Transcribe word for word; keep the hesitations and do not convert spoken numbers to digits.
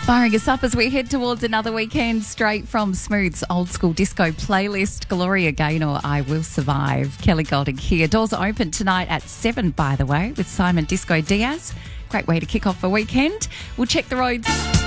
Firing us up as we head towards another weekend straight from Smooth's old school disco playlist. Gloria Gaynor, I Will Survive. Kelly Golding here. Doors are open tonight at seven, by the way, with Simon Disco Diaz. Great way to kick off the weekend. We'll check the roads.